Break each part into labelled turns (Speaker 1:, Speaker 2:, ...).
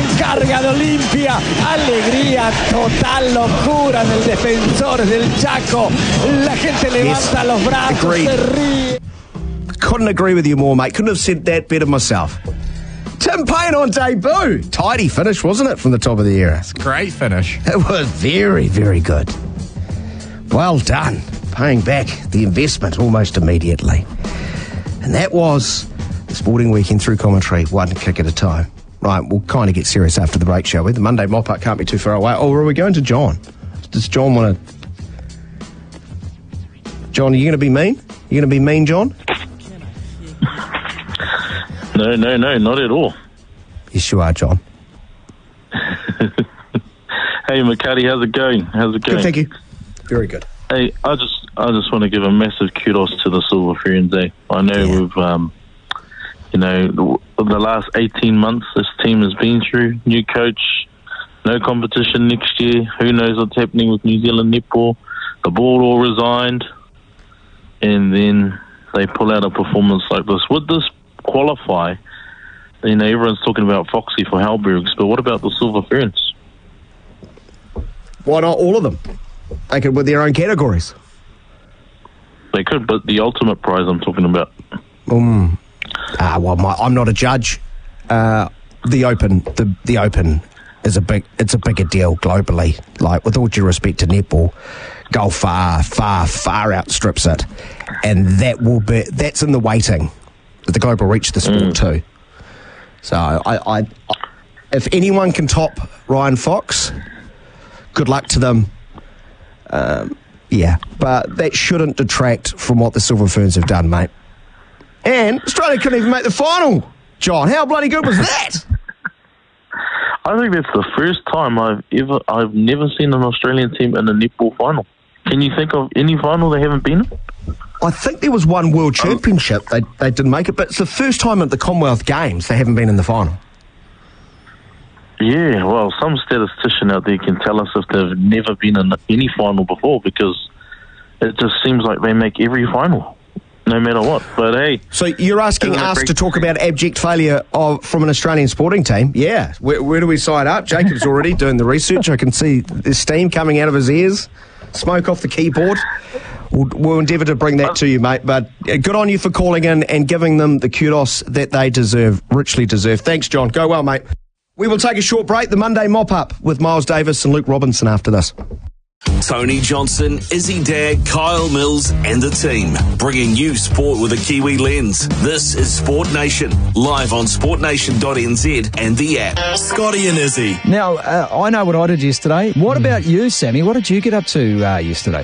Speaker 1: encarga de Olimpia. Alegría total, locura en el Defensores del Chaco. La gente levanta los brazos,
Speaker 2: agreed.
Speaker 1: se ríe.
Speaker 2: Couldn't agree with you more, mate. Couldn't have said that better myself. Tim Payne on debut. Tidy finish, wasn't it, from the top of the era?
Speaker 3: Great finish.
Speaker 2: It was very, very good. Well done. Paying back the investment almost immediately. And that was the Sporting Weekend through commentary, one kick at a time. Right, we'll kind of get serious after the break, shall we? The Monday mop-up can't be too far away. Oh, are we going to John? Does John want to... John, are you going to be mean? You going to be mean, John?
Speaker 4: No, not at all.
Speaker 2: Yes, you are, John.
Speaker 4: Hey, McCarty, how's it going?
Speaker 2: Good, thank you. Very good.
Speaker 4: Hey, I just want to give a massive kudos to the Silver Ferns. I know we've, the last 18 months this team has been through. New coach, no competition next year. Who knows what's happening with New Zealand netball? The board all resigned, and then they pull out a performance like this. Would this qualify? Everyone's talking about Foxy for Halbergs, but what about the Silver Ferns?
Speaker 2: Why not all of them? They could with their own categories.
Speaker 4: They could, but the ultimate prize I'm talking about.
Speaker 2: I'm not a judge. The Open is a bigger deal globally. Like, with all due respect to netball, golf far outstrips it, and that's in the waiting. The global reach of the sport too. So I if anyone can top Ryan Fox, good luck to them. But that shouldn't detract from what the Silver Ferns have done, mate. And Australia couldn't even make the final. John, how bloody good was that?
Speaker 4: I think that's the first time I've never seen an Australian team in a netball final. Can you think of any final they haven't been in?
Speaker 2: I think there was one World Championship. They didn't make it, but it's the first time at the Commonwealth Games they haven't been in the final.
Speaker 4: Yeah, well, some statistician out there can tell us if they've never been in any final before, because it just seems like they make every final, no matter what. But hey... So
Speaker 2: you're asking us to talk about abject failure from an Australian sporting team? Yeah. Where do we sign up? Jacob's already doing the research. I can see the steam coming out of his ears, smoke off the keyboard. We'll endeavour to bring that to you, mate. But good on you for calling in and giving them the kudos that they deserve, richly deserve. Thanks, John. Go well, mate. We will take a short break. The Monday mop-up with Miles Davis and Luke Robinson after this.
Speaker 5: Tony Johnson, Izzy Dag, Kyle Mills and the team, bringing you sport with a Kiwi lens. This is Sport Nation, live on sportnation.nz and the app. Scotty and Izzy.
Speaker 6: Now, I know what I did yesterday. What about you, Sammy? What did you get up to yesterday?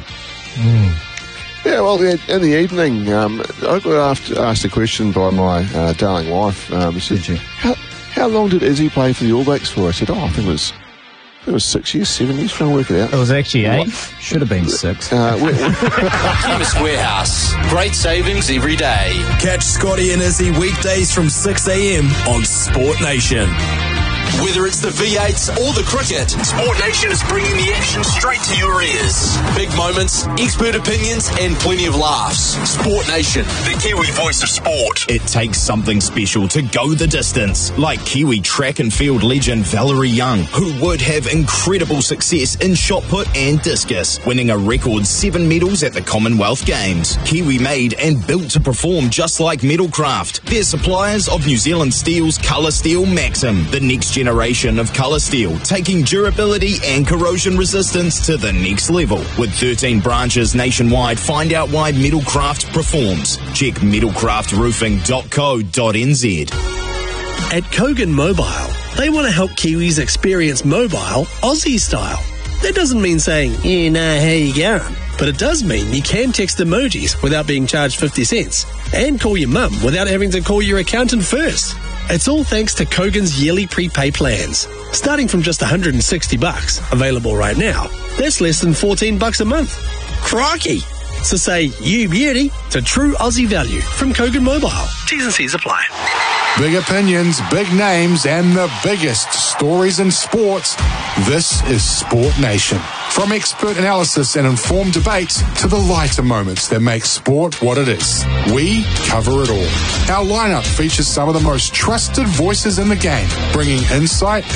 Speaker 7: Yeah, well, in the evening, I got asked a question by my darling wife. She said, how long did Izzy play for the All Blacks for? I said, I think it was 6 years, 7 years, trying to work it out.
Speaker 6: It was actually 8. Should have been 6.
Speaker 8: Chemist Warehouse. Great savings every day.
Speaker 5: Catch Scotty and Izzy weekdays from 6 a.m. on Sport Nation. Whether it's the V8s or the cricket, Sport Nation is bringing the action straight to your ears. Big moments, expert opinions, and plenty of laughs. Sport Nation, the Kiwi voice of sport. It takes something special to go the distance, like Kiwi track and field legend Valerie Young, who would have incredible success in shot put and discus, winning a record 7 medals at the Commonwealth Games. Kiwi made and built to perform just like Metalcraft. They're suppliers of New Zealand Steel's Colour Steel Maxim, the next generation of colour steel, taking durability and corrosion resistance to the next level. With 13 branches nationwide, find out why Metalcraft performs. Check metalcraftroofing.co.nz.
Speaker 9: At Kogan Mobile, they want to help Kiwis experience mobile Aussie style. That doesn't mean saying, how you going? But it does mean you can text emojis without being charged 50 cents and call your mum without having to call your accountant first. It's all thanks to Kogan's yearly prepay plans. Starting from just $160, available right now, that's less than $14 a month. Crikey! So say you beauty to true Aussie value from Kogan Mobile. T's and C's apply.
Speaker 10: Big opinions, big names, and the biggest stories in sports. This is Sport Nation. From expert analysis and informed debates to the lighter moments that make sport what it is, we cover it all. Our lineup features some of the most trusted voices in the game, bringing insight